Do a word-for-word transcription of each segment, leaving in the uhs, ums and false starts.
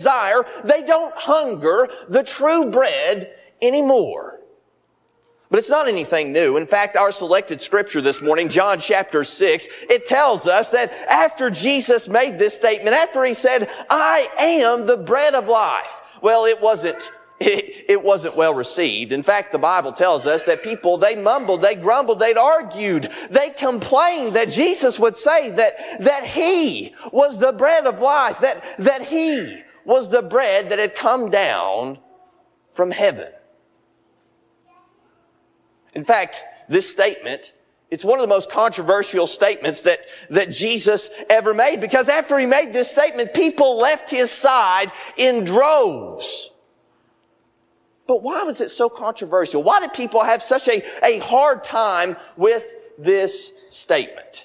desire. They don't hunger the true bread anymore. But it's not anything new. In fact, our selected scripture this morning, John chapter six, it tells us that after Jesus made this statement, after he said, I am the bread of life, well, it wasn't It, it wasn't well received. In fact, the Bible tells us that people, they mumbled, they grumbled, they'd argued, they complained that Jesus would say that, that he was the bread of life, that, that he was the bread that had come down from heaven. In fact, this statement, it's one of the most controversial statements that, that Jesus ever made, because after he made this statement, people left his side in droves. But why was it so controversial? Why did people have such a, a hard time with this statement?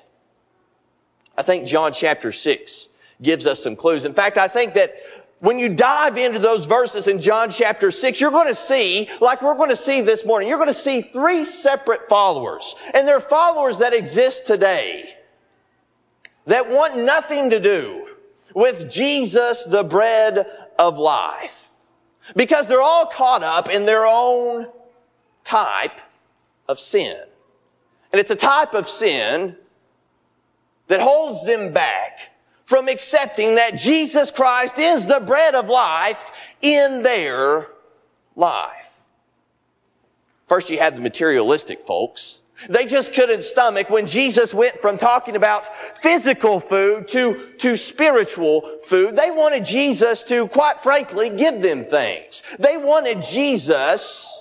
I think John chapter six gives us some clues. In fact, I think that when you dive into those verses in John chapter six, you're going to see, like we're going to see this morning, you're going to see three separate followers. And they're followers that exist today that want nothing to do with Jesus, the bread of life. Because they're all caught up in their own type of sin. And it's a type of sin that holds them back from accepting that Jesus Christ is the bread of life in their life. First, you have the materialistic folks. They just couldn't stomach when Jesus went from talking about physical food to, to spiritual food. They wanted Jesus to, quite frankly, give them things. They wanted Jesus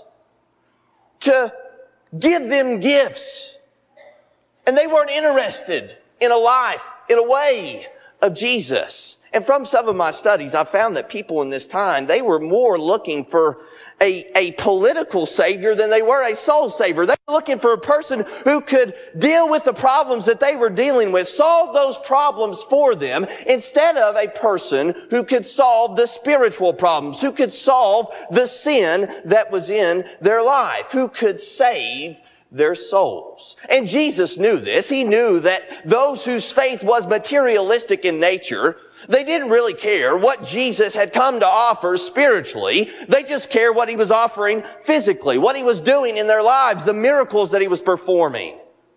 to give them gifts. And they weren't interested in a life, in a way of Jesus. And from some of my studies, I found that people in this time, they were more looking for a, a political savior than they were a soul savior. They were looking for a person who could deal with the problems that they were dealing with, solve those problems for them, instead of a person who could solve the spiritual problems, who could solve the sin that was in their life, who could save their souls. And Jesus knew this. He knew that those whose faith was materialistic in nature, they didn't really care what Jesus had come to offer spiritually. They just cared what he was offering physically, what he was doing in their lives, the miracles that he was performing.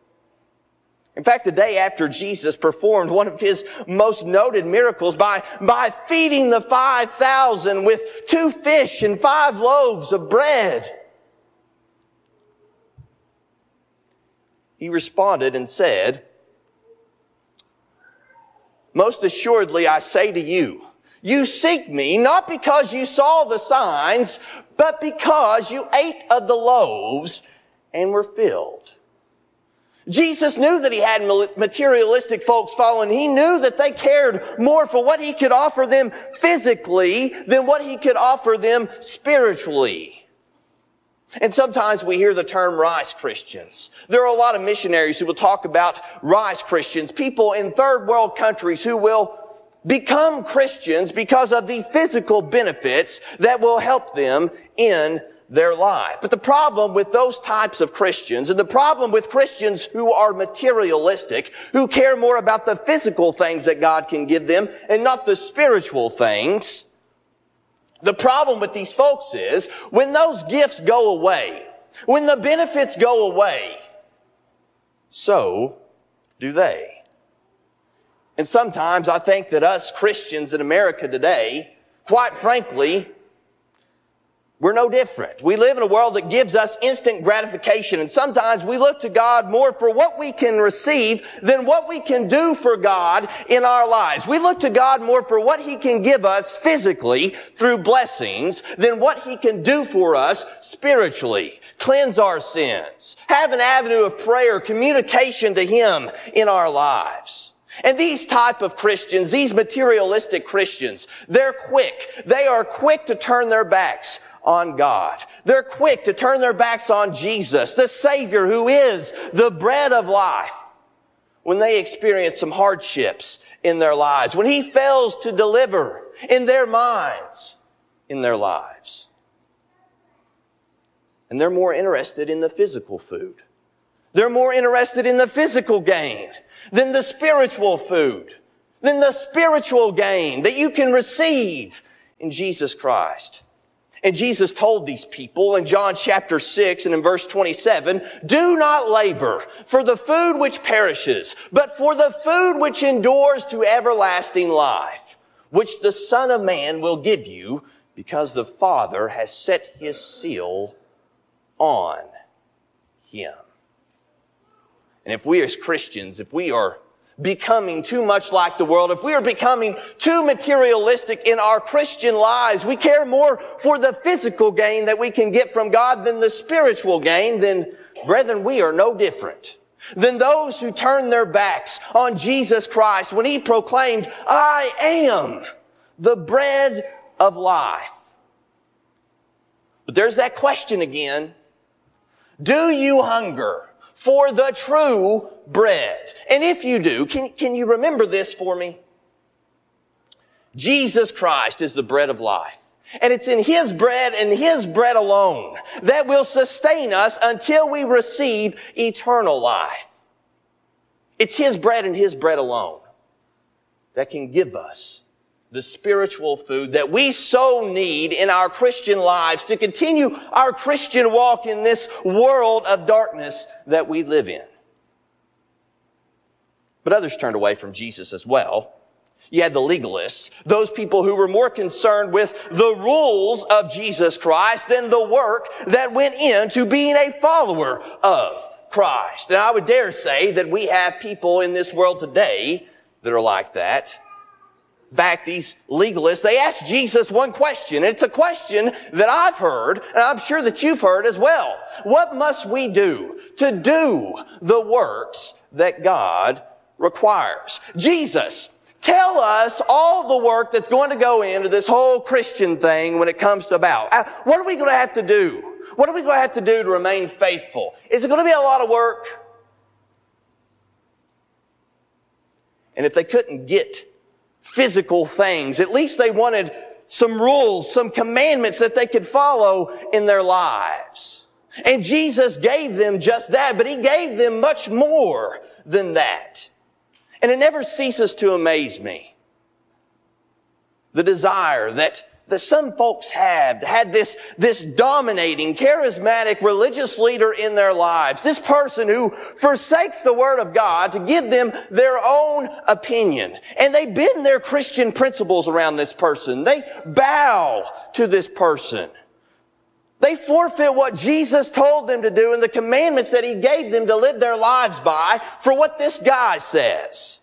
In fact, the day after Jesus performed one of his most noted miracles by, by feeding the five thousand with two fish and five loaves of bread, he responded and said, "Most assuredly, I say to you, you seek me not because you saw the signs, but because you ate of the loaves and were filled." Jesus knew that he had materialistic folks following. He knew that they cared more for what he could offer them physically than what he could offer them spiritually. And sometimes we hear the term rise Christians. There are a lot of missionaries who will talk about rise Christians, people in third world countries who will become Christians because of the physical benefits that will help them in their life. But the problem with those types of Christians, and the problem with Christians who are materialistic, who care more about the physical things that God can give them and not the spiritual things, the problem with these folks is when those gifts go away, when the benefits go away, so do they. And sometimes I think that us Christians in America today, quite frankly, we're no different. We live in a world that gives us instant gratification, and sometimes we look to God more for what we can receive than what we can do for God in our lives. We look to God more for what he can give us physically through blessings than what he can do for us spiritually. Cleanse our sins. Have an avenue of prayer, communication to him in our lives. And these type of Christians, these materialistic Christians, they're quick. They are quick to turn their backs on God. They're quick to turn their backs on Jesus, the Savior who is the bread of life, when they experience some hardships in their lives, when he fails to deliver in their minds, in their lives. And they're more interested in the physical food. They're more interested in the physical gain than the spiritual food, than the spiritual gain that you can receive in Jesus Christ. And Jesus told these people in John chapter six and in verse twenty-seven, do not labor for the food which perishes, but for the food which endures to everlasting life, which the Son of Man will give you, because the Father has set his seal on him. And if we as Christians, if we are becoming too much like the world, if we are becoming too materialistic in our Christian lives, we care more for the physical gain that we can get from God than the spiritual gain, then, brethren, we are no different than those who turn their backs on Jesus Christ when he proclaimed, I am the bread of life. But there's that question again. Do you hunger for the true bread? And if you do, can, can you remember this for me? Jesus Christ is the bread of life. And it's in his bread and his bread alone that will sustain us until we receive eternal life. It's his bread and his bread alone that can give us the spiritual food that we so need in our Christian lives to continue our Christian walk in this world of darkness that we live in. But others turned away from Jesus as well. You had the legalists, those people who were more concerned with the rules of Jesus Christ than the work that went into being a follower of Christ. And I would dare say that we have people in this world today that are like that. In fact, these legalists, they asked Jesus one question, and it's a question that I've heard, and I'm sure that you've heard as well. What must we do to do the works that God requires? Jesus, tell us all the work that's going to go into this whole Christian thing when it comes to about. What are we going to have to do? What are we going to have to do to remain faithful? Is it going to be a lot of work? And if they couldn't get physical things, at least they wanted some rules, some commandments that they could follow in their lives. And Jesus gave them just that, but he gave them much more than that. And it never ceases to amaze me, the desire that that some folks had, had this, this dominating, charismatic religious leader in their lives. This person who forsakes the Word of God to give them their own opinion. And they bend their Christian principles around this person. They bow to this person. They forfeit what Jesus told them to do and the commandments that he gave them to live their lives by for what this guy says.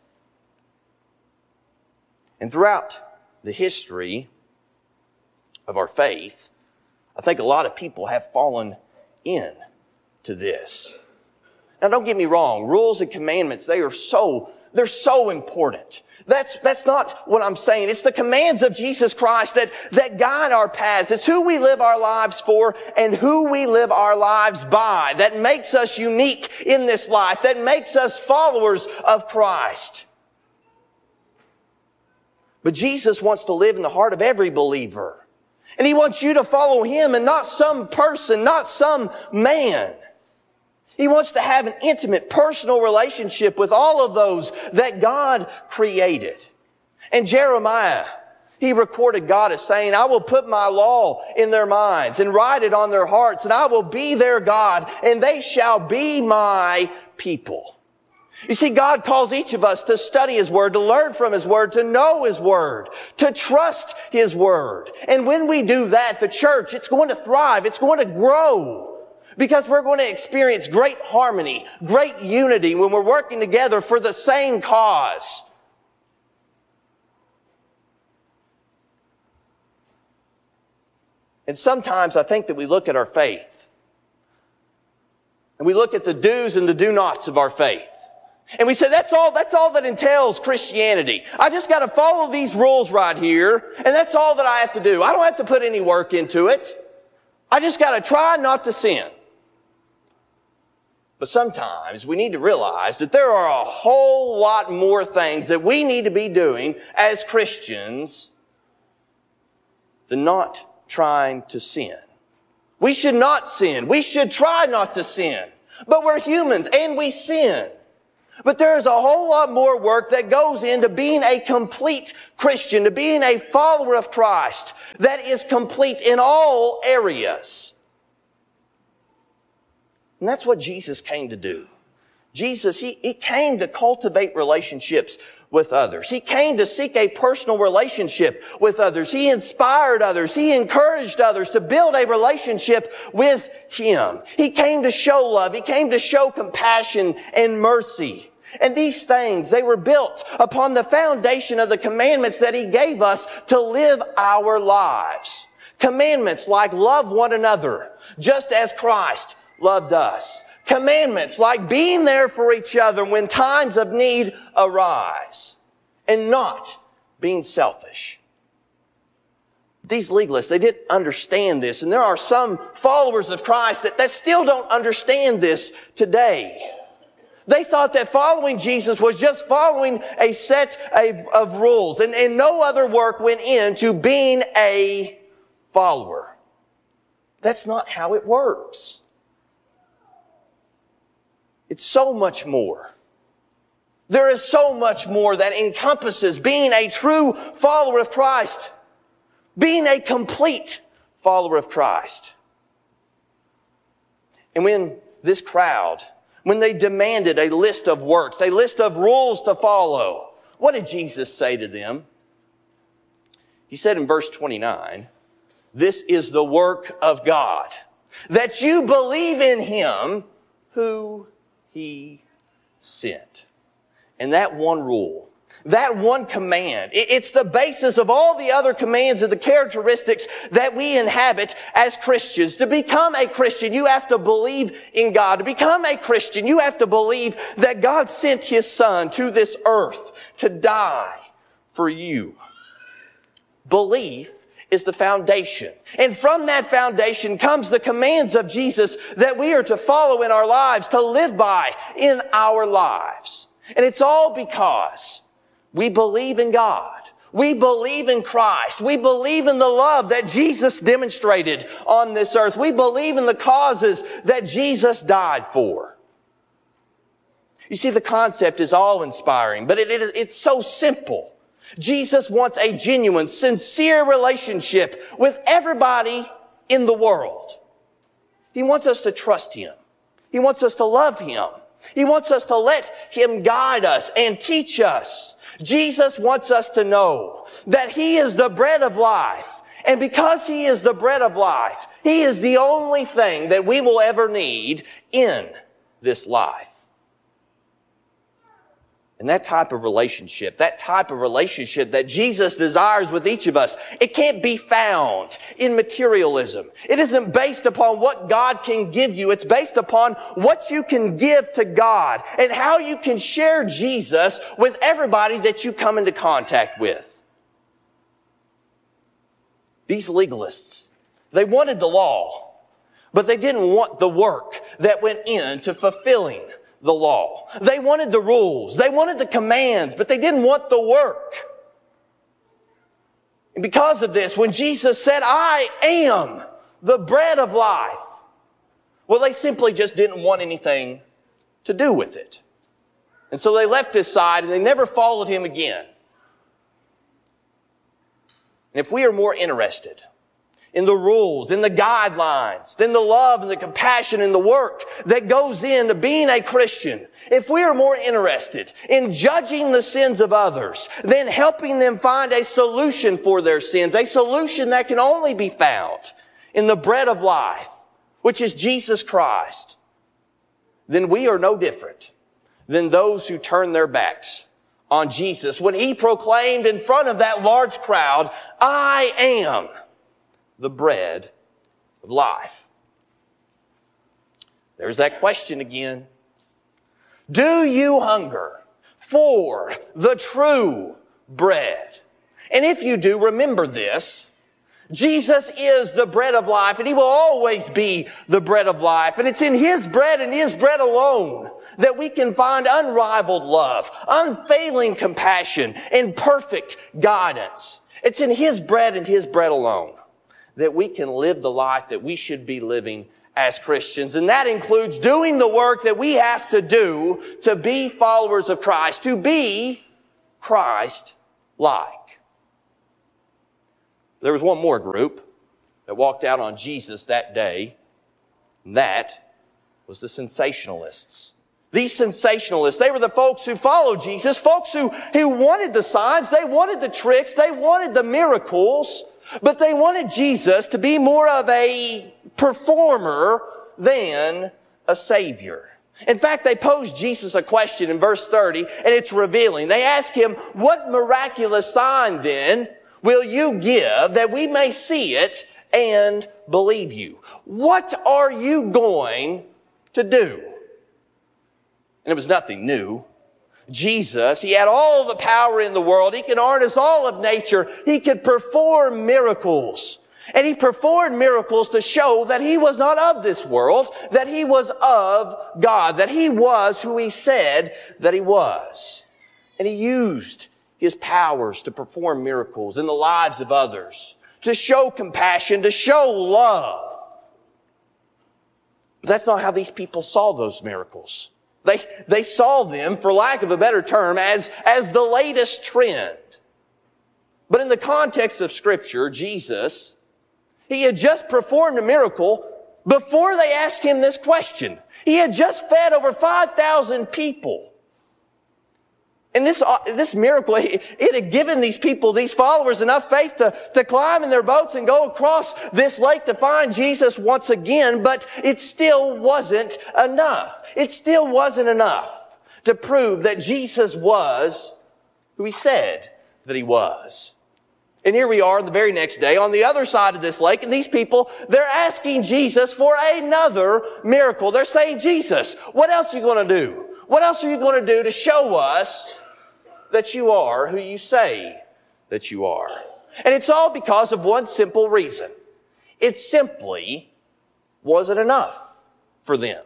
And throughout the history of our faith, I think a lot of people have fallen in to this. Now, don't get me wrong. Rules and commandments, they are so, they're so important. That's, that's not what I'm saying. It's the commands of Jesus Christ that, that guide our paths. It's who we live our lives for and who we live our lives by that makes us unique in this life, that makes us followers of Christ. But Jesus wants to live in the heart of every believer. And he wants you to follow him and not some person, not some man. He wants to have an intimate, personal relationship with all of those that God created. And Jeremiah, he recorded God as saying, I will put my law in their minds and write it on their hearts, and I will be their God, and they shall be my people. You see, God calls each of us to study his word, to learn from his word, to know his word, to trust his word. And when we do that, the church, it's going to thrive. It's going to grow because we're going to experience great harmony, great unity when we're working together for the same cause. And sometimes I think that we look at our faith and we look at the do's and the do-nots of our faith. And we say, that's all, that's all that entails Christianity. I just got to follow these rules right here, and that's all that I have to do. I don't have to put any work into it. I just got to try not to sin. But sometimes we need to realize that there are a whole lot more things that we need to be doing as Christians than not trying to sin. We should not sin. We should try not to sin. But we're humans and we sin. But there is a whole lot more work that goes into being a complete Christian, to being a follower of Christ that is complete in all areas. And that's what Jesus came to do. Jesus, he, he came to cultivate relationships with others. He came to seek a personal relationship with others. He inspired others. He encouraged others to build a relationship with Him. He came to show love. He came to show compassion and mercy. And these things, they were built upon the foundation of the commandments that He gave us to live our lives. Commandments like love one another, just as Christ loved us. Commandments like being there for each other when times of need arise, and not being selfish. These legalists, they didn't understand this, and there are some followers of Christ that, that still don't understand this today. They thought that following Jesus was just following a set of, of rules, and, and no other work went into being a follower. That's not how it works. It's so much more. There is so much more that encompasses being a true follower of Christ, being a complete follower of Christ. And when this crowd, when they demanded a list of works, a list of rules to follow, what did Jesus say to them? He said in verse twenty-nine, "This is the work of God, that you believe in Him who He sent." And that one rule, that one command, it's the basis of all the other commands and the characteristics that we inhabit as Christians. To become a Christian, you have to believe in God. To become a Christian, you have to believe that God sent His Son to this earth to die for you. Belief is the foundation. And from that foundation comes the commands of Jesus that we are to follow in our lives, to live by in our lives. And it's all because we believe in God. We believe in Christ. We believe in the love that Jesus demonstrated on this earth. We believe in the causes that Jesus died for. You see, the concept is awe-inspiring, but it, it is, it's so simple. Jesus wants a genuine, sincere relationship with everybody in the world. He wants us to trust Him. He wants us to love Him. He wants us to let Him guide us and teach us. Jesus wants us to know that He is the bread of life. And because He is the bread of life, He is the only thing that we will ever need in this life. And that type of relationship, that type of relationship that Jesus desires with each of us, it can't be found in materialism. It isn't based upon what God can give you. It's based upon what you can give to God and how you can share Jesus with everybody that you come into contact with. These legalists, they wanted the law, but they didn't want the work that went into fulfilling the law. They wanted the rules. They wanted the commands, but they didn't want the work. And because of this, when Jesus said, "I am the bread of life," well, they simply just didn't want anything to do with it. And so they left His side and they never followed Him again. And if we are more interested in the rules, in the guidelines, than the love and the compassion and the work that goes into being a Christian, if we are more interested in judging the sins of others than helping them find a solution for their sins, a solution that can only be found in the bread of life, which is Jesus Christ, then we are no different than those who turn their backs on Jesus when He proclaimed in front of that large crowd, "I am the bread of life." There's that question again. Do you hunger for the true bread? And if you do, remember this. Jesus is the bread of life, and He will always be the bread of life. And it's in His bread and His bread alone that we can find unrivaled love, unfailing compassion, and perfect guidance. It's in His bread and His bread alone that we can live the life that we should be living as Christians, and that includes doing the work that we have to do to be followers of Christ, to be Christ-like. There was one more group that walked out on Jesus that day, and that was the sensationalists. These sensationalists, they were the folks who followed Jesus, folks who, who wanted the signs, they wanted the tricks, they wanted the miracles, but they wanted Jesus to be more of a performer than a savior. In fact, they posed Jesus a question in verse thirty, and it's revealing. They ask him, "What miraculous sign then will you give that we may see it and believe you?" What are you going to do? And it was nothing new. Jesus, he had all the power in the world. He could harness all of nature. He could perform miracles. And he performed miracles to show that he was not of this world, that he was of God, that he was who he said that he was. And he used his powers to perform miracles in the lives of others, to show compassion, to show love. But that's not how these people saw those miracles. They, they saw them, for lack of a better term, as, as the latest trend. But in the context of Scripture, Jesus, he had just performed a miracle before they asked him this question. He had just fed over five thousand people. And this, this miracle, it had given these people, these followers, enough faith to, to climb in their boats and go across this lake to find Jesus once again, but it still wasn't enough. It still wasn't enough to prove that Jesus was who he said that he was. And here we are the very next day on the other side of this lake, and these people, they're asking Jesus for another miracle. They're saying, "Jesus, what else are you going to do? What else are you going to do to show us that you are who you say that you are?" And it's all because of one simple reason. It simply wasn't enough for them.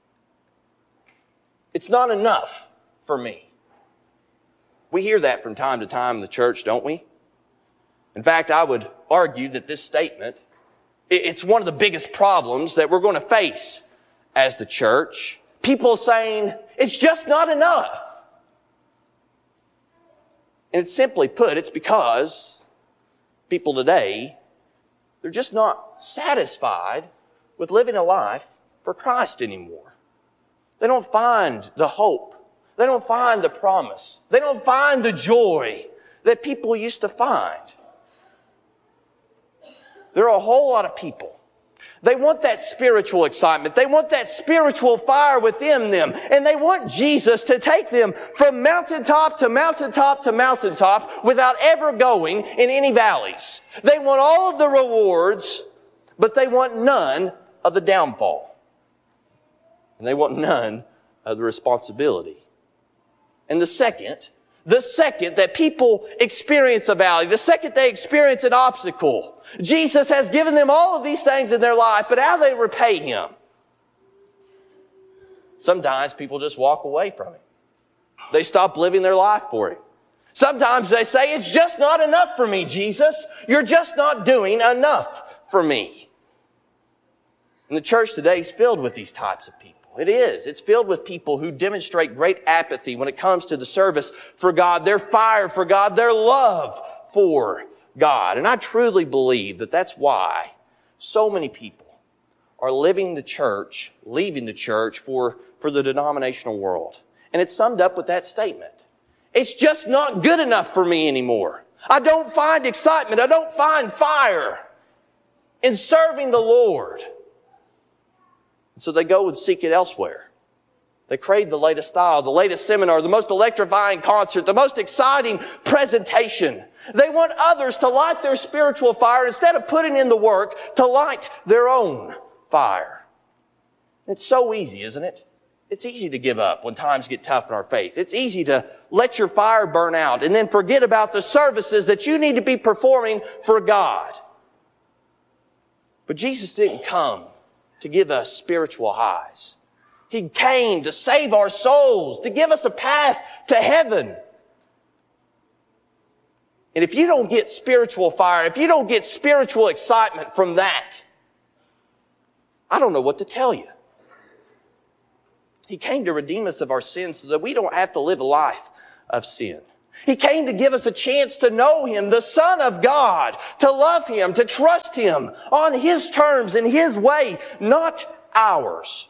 It's not enough for me. We hear that from time to time in the church, don't we? In fact, I would argue that this statement, it's one of the biggest problems that we're going to face as the church. People saying, "It's just not enough." And it's simply put, it's because people today, they're just not satisfied with living a life for Christ anymore. They don't find the hope. They don't find the promise. They don't find the joy that people used to find. There are a whole lot of people. They want that spiritual excitement. They want that spiritual fire within them. And they want Jesus to take them from mountaintop to mountaintop to mountaintop without ever going in any valleys. They want all of the rewards, but they want none of the downfall. And they want none of the responsibility. And the second, the second that people experience a valley, the second they experience an obstacle, Jesus has given them all of these things in their life, but how do they repay him? Sometimes people just walk away from him. They stop living their life for him. Sometimes they say, "It's just not enough for me, Jesus. You're just not doing enough for me." And the church today is filled with these types of people. It is. It's filled with people who demonstrate great apathy when it comes to the service for God, their fire for God, their love for God. And I truly believe that that's why so many people are living the church, leaving the church for, for the denominational world. And it's summed up with that statement. It's just not good enough for me anymore. I don't find excitement. I don't find fire in serving the Lord. And so they go and seek it elsewhere. They crave the latest style, the latest seminar, the most electrifying concert, the most exciting presentation. They want others to light their spiritual fire instead of putting in the work to light their own fire. It's so easy, isn't it? It's easy to give up when times get tough in our faith. It's easy to let your fire burn out and then forget about the services that you need to be performing for God. But Jesus didn't come to give us spiritual highs. He came to save our souls, to give us a path to heaven. And if you don't get spiritual fire, if you don't get spiritual excitement from that, I don't know what to tell you. He came to redeem us of our sins so that we don't have to live a life of sin. He came to give us a chance to know Him, the Son of God, to love Him, to trust Him on His terms and His way, not ours.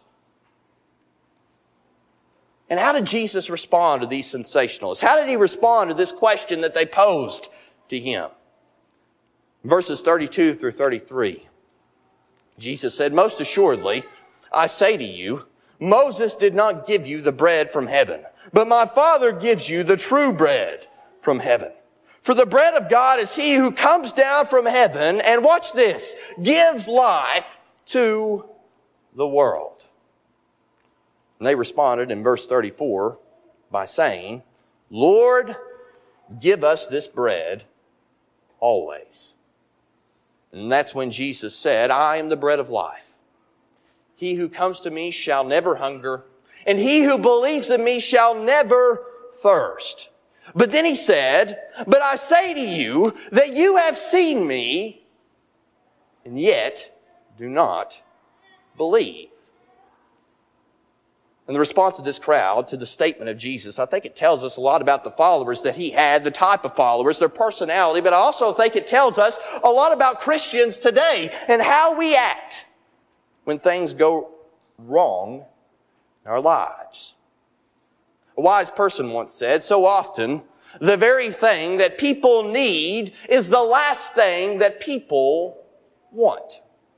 And how did Jesus respond to these sensationalists? How did He respond to this question that they posed to Him? Verses thirty-two through thirty-three, Jesus said, "Most assuredly, I say to you, Moses did not give you the bread from heaven, but my Father gives you the true bread from heaven. For the bread of God is He who comes down from heaven and," watch this, "gives life to the world." And they responded in verse thirty-four by saying, "Lord, give us this bread always." And that's when Jesus said, "I am the bread of life. He who comes to me shall never hunger, and he who believes in me shall never thirst." But then He said, "But I say to you that you have seen me, and yet do not believe." And the response of this crowd to the statement of Jesus, I think it tells us a lot about the followers that He had, the type of followers, their personality, but I also think it tells us a lot about Christians today and how we act when things go wrong in our lives. A wise person once said, "So often, the very thing that people need is the last thing that people want."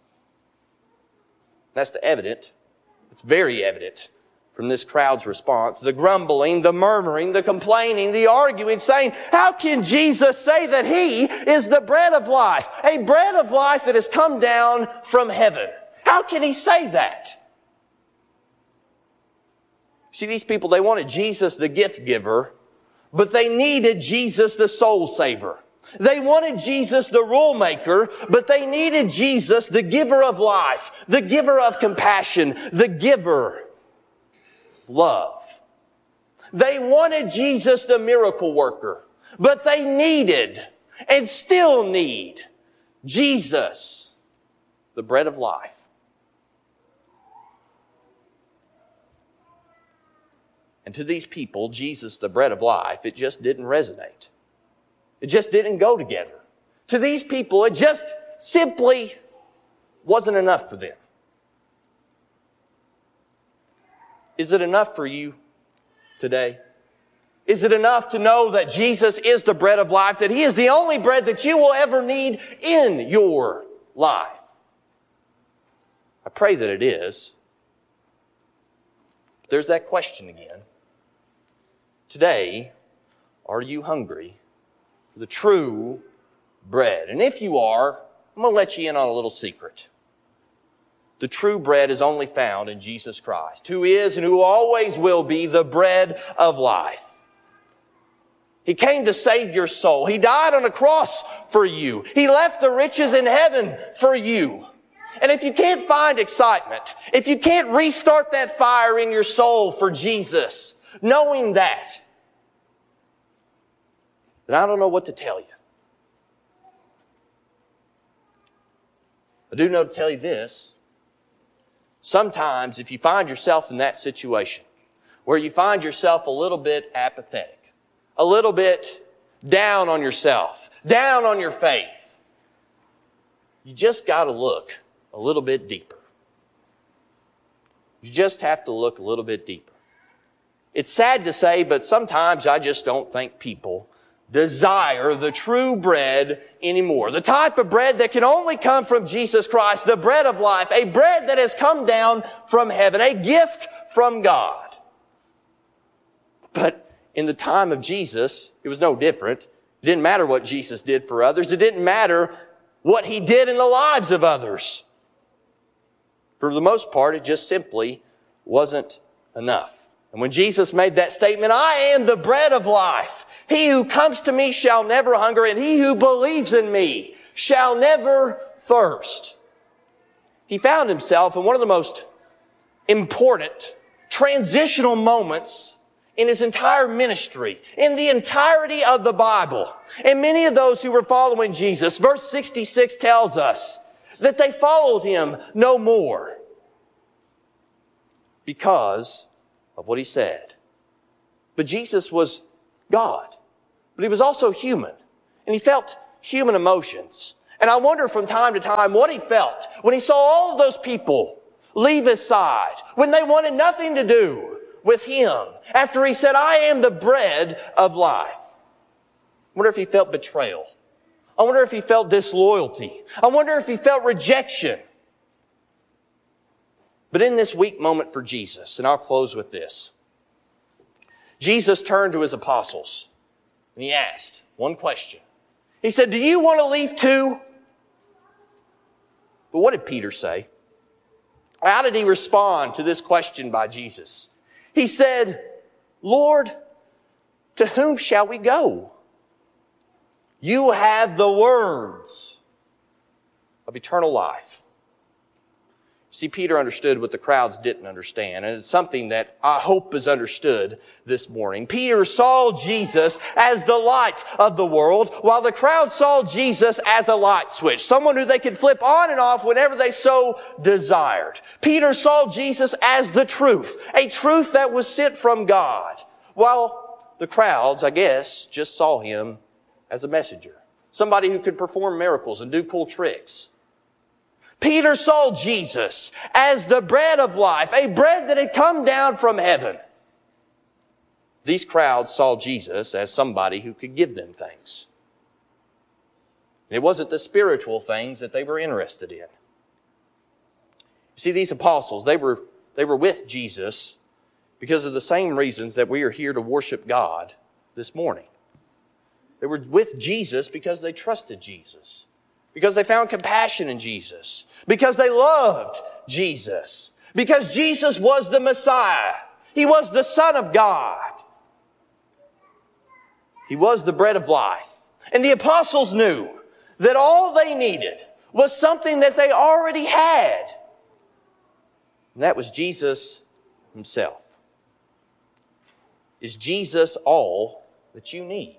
That's the evident. It's very evident from this crowd's response. The grumbling, the murmuring, the complaining, the arguing, saying, how can Jesus say that He is the bread of life? A bread of life that has come down from heaven. How can He say that? See, these people, they wanted Jesus the gift giver, but they needed Jesus the soul saver. They wanted Jesus the rule maker, but they needed Jesus the giver of life, the giver of compassion, the giver of love. They wanted Jesus the miracle worker, but they needed and still need Jesus the bread of life. And to these people, Jesus, the bread of life, it just didn't resonate. It just didn't go together. To these people, it just simply wasn't enough for them. Is it enough for you today? Is it enough to know that Jesus is the bread of life, that He is the only bread that you will ever need in your life? I pray that it is. There's that question again. Today, are you hungry for the true bread? And if you are, I'm going to let you in on a little secret. The true bread is only found in Jesus Christ, who is and who always will be the bread of life. He came to save your soul. He died on a cross for you. He left the riches in heaven for you. And if you can't find excitement, if you can't restart that fire in your soul for Jesus, knowing that, then I don't know what to tell you. I do know to tell you this. Sometimes if you find yourself in that situation where you find yourself a little bit apathetic, a little bit down on yourself, down on your faith, you just got to look a little bit deeper. You just have to look a little bit deeper. It's sad to say, but sometimes I just don't think people desire the true bread anymore. The type of bread that can only come from Jesus Christ, the bread of life, a bread that has come down from heaven, a gift from God. But in the time of Jesus, it was no different. It didn't matter what Jesus did for others. It didn't matter what He did in the lives of others. For the most part, it just simply wasn't enough. And when Jesus made that statement, I am the bread of life. He who comes to me shall never hunger, and he who believes in me shall never thirst. He found himself in one of the most important transitional moments in His entire ministry, in the entirety of the Bible. And many of those who were following Jesus, verse sixty-six tells us that they followed Him no more. because of what he said. But Jesus was God. But he was also human. And he felt human emotions. And I wonder from time to time what he felt when he saw all of those people leave his side, when they wanted nothing to do with him, after he said, I am the bread of life. I wonder if he felt betrayal. I wonder if he felt disloyalty. I wonder if he felt rejection. But in this weak moment for Jesus, and I'll close with this, Jesus turned to his apostles and he asked one question. He said, do you want to leave too? But what did Peter say? How did he respond to this question by Jesus? He said, Lord, to whom shall we go? You have the words of eternal life. See, Peter understood what the crowds didn't understand, and it's something that I hope is understood this morning. Peter saw Jesus as the light of the world, while the crowd saw Jesus as a light switch, someone who they could flip on and off whenever they so desired. Peter saw Jesus as the truth, a truth that was sent from God, while the crowds, I guess, just saw him as a messenger, somebody who could perform miracles and do cool tricks. Peter saw Jesus as the bread of life, a bread that had come down from heaven. These crowds saw Jesus as somebody who could give them things. It wasn't the spiritual things that they were interested in. You see, these apostles, they were, they were with Jesus because of the same reasons that we are here to worship God this morning. They were with Jesus because they trusted Jesus. Because they found compassion in Jesus. Because they loved Jesus. Because Jesus was the Messiah. He was the Son of God. He was the bread of life. And the apostles knew that all they needed was something that they already had. And that was Jesus himself. Is Jesus all that you need?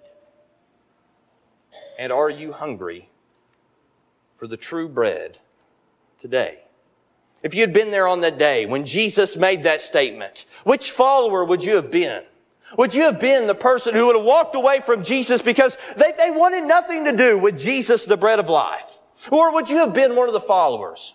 And are you hungry for the true bread today? If you had been there on that day when Jesus made that statement, which follower would you have been? Would you have been the person who would have walked away from Jesus because they, they wanted nothing to do with Jesus, the bread of life? Or would you have been one of the followers?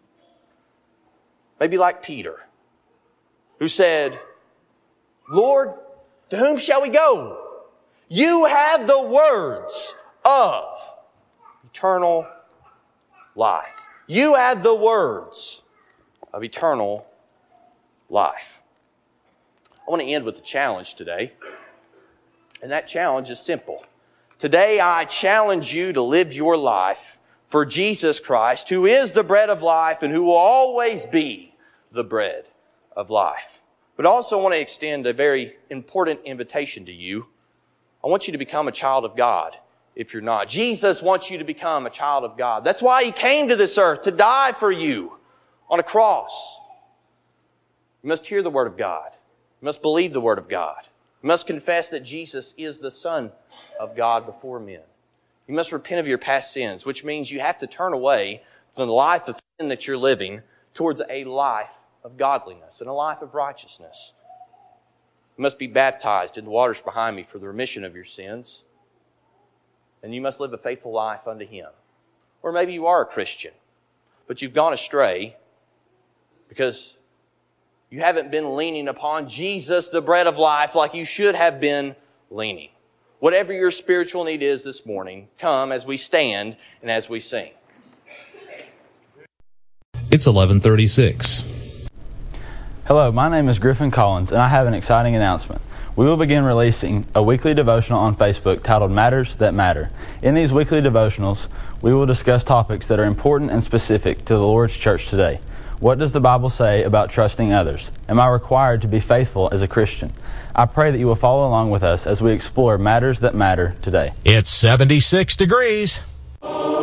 Maybe like Peter, who said, Lord, to whom shall we go? You have the words of eternal life. You have the words of eternal life. I want to end with a challenge today. And that challenge is simple. Today I challenge you to live your life for Jesus Christ, who is the bread of life and who will always be the bread of life. But I also want to extend a very important invitation to you. I want you to become a child of God. If you're not, Jesus wants you to become a child of God. That's why He came to this earth, to die for you on a cross. You must hear the Word of God. You must believe the Word of God. You must confess that Jesus is the Son of God before men. You must repent of your past sins, which means you have to turn away from the life of sin that you're living towards a life of godliness and a life of righteousness. You must be baptized in the waters behind me for the remission of your sins. And you must live a faithful life unto Him. Or maybe you are a Christian, but you've gone astray because you haven't been leaning upon Jesus, the bread of life, like you should have been leaning. Whatever your spiritual need is this morning, come as we stand and as we sing. It's eleven thirty-six. Hello, my name is Griffin Collins, and I have an exciting announcement. We will begin releasing a weekly devotional on Facebook titled Matters That Matter. In these weekly devotionals, we will discuss topics that are important and specific to the Lord's church today. What does the Bible say about trusting others? Am I required to be faithful as a Christian? I pray that you will follow along with us as we explore matters that matter today. It's seventy-six degrees.